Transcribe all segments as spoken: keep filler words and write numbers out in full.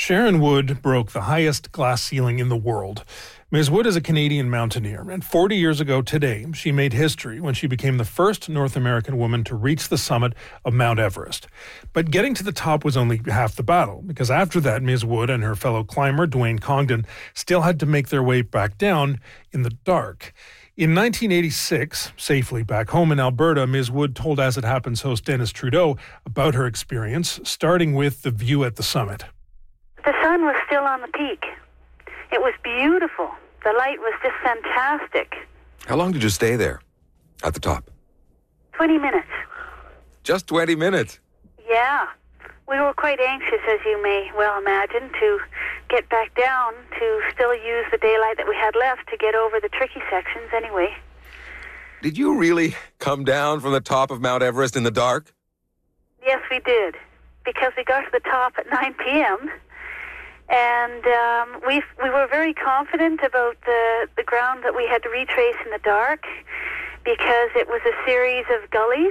Sharon Wood broke the highest glass ceiling in the world. Miz Wood is a Canadian mountaineer, and forty years ago today, she made history when she became the first North American woman to reach the summit of Mount Everest. But getting to the top was only half the battle, because after that, Miz Wood and her fellow climber, Dwayne Congdon, still had to make their way back down in the dark. In nineteen eighty-six, safely back home in Alberta, Miz Wood told As It Happens host Dennis Trudeau about her experience, starting with the view at the summit. The sun was still on the peak. It was beautiful. The light was just fantastic. How long did you stay there, at the top? twenty minutes. Just twenty minutes? Yeah. We were quite anxious, as you may well imagine, to get back down, to still use the daylight that we had left to get over the tricky sections anyway. Did you really come down from the top of Mount Everest in the dark? Yes, we did, because we got to the top at nine p.m., and um, we we were very confident about the, the ground that we had to retrace in the dark, because it was a series of gullies,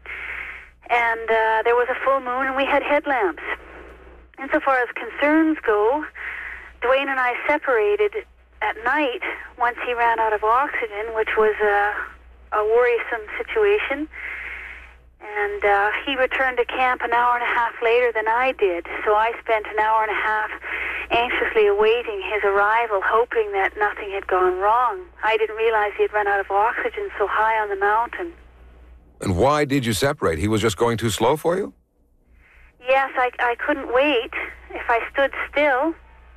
and uh, there was a full moon, and we had headlamps. Insofar as concerns go, Dwayne and I separated at night once he ran out of oxygen, which was a, a worrisome situation. And uh, he returned to camp an hour and a half later than I did. So I spent an hour and a half anxiously awaiting his arrival, hoping that nothing had gone wrong. I didn't realize he had run out of oxygen so high on the mountain. And why did you separate? He was just going too slow for you? Yes, I, I couldn't wait. If I stood still,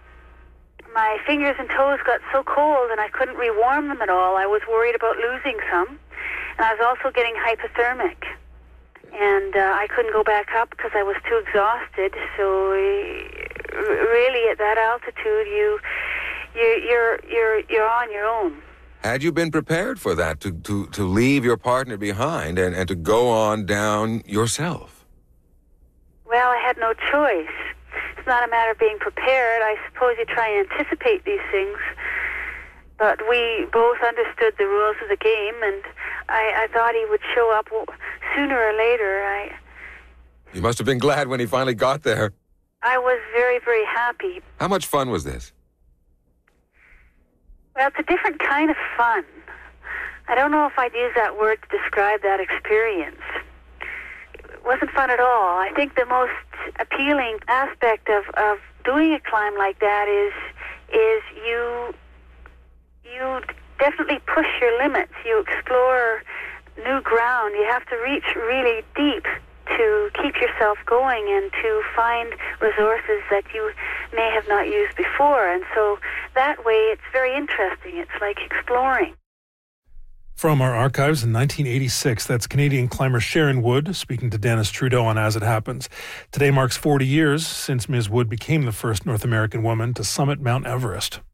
my fingers and toes got so cold and I couldn't rewarm them at all. I was worried about losing some. And I was also getting hypothermic. And uh, I couldn't go back up because I was too exhausted. So uh, really, at that altitude, you, you you're you're you're on your own. Had you been prepared for that, to, to, to leave your partner behind and, and to go on down yourself? Well, I had no choice. It's not a matter of being prepared. I suppose you try and anticipate these things. But we both understood the rules of the game, and I, I thought he would show up sooner or later. I, you must have been glad when he finally got there. I was very, very happy. How much fun was this? Well, it's a different kind of fun. I don't know if I'd use that word to describe that experience. It wasn't fun at all. I think the most appealing aspect of, of doing a climb like that is is you you definitely push your limits. You explore new ground. You have to reach really deep to keep yourself going and to find resources that you may have not used before. And so that way it's very interesting. It's like exploring. From our archives in nineteen eighty-six, that's Canadian climber Sharon Wood speaking to Dennis Trudeau on As It Happens. Today marks forty years since Miz Wood became the first North American woman to summit Mount Everest.